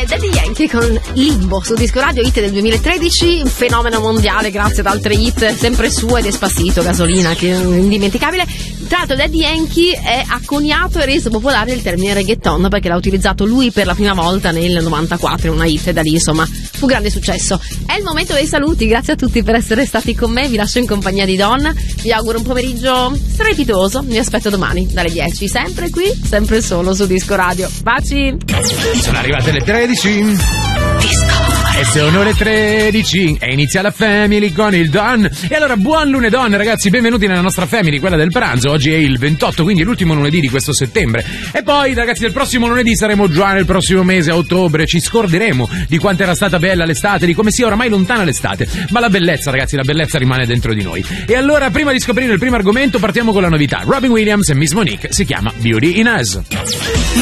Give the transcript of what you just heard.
Daddy Yankee con Limbo su Disco Radio, hit del 2013, un fenomeno mondiale grazie ad altre hit sempre sue, Despacito, Gasolina, che è indimenticabile. Tra l'altro Daddy Yankee ha coniato e reso popolare il termine reggaeton perché l'ha utilizzato lui per la prima volta nel 94 in una hit e da lì insomma fu grande successo. È il momento dei saluti, grazie a tutti per essere stati con me, vi lascio in compagnia di Don, vi auguro un pomeriggio strepitoso, mi aspetto domani dalle 10, sempre qui, sempre solo su Disco Radio. Baci! Sono arrivate le 13. E sono le 13 e inizia la Family con il Don. E allora buon lunedì ragazzi, benvenuti nella nostra Family, quella del pranzo. Oggi è il 28, quindi l'ultimo lunedì di questo settembre. E poi ragazzi del prossimo lunedì saremo già nel prossimo mese, a ottobre. Ci scorderemo di quanto era stata bella l'estate, di come sia oramai lontana l'estate. Ma la bellezza ragazzi, la bellezza rimane dentro di noi. E allora prima di scoprire il primo argomento partiamo con la novità. Robin Williams e Miss Monique, si chiama Beauty in Us.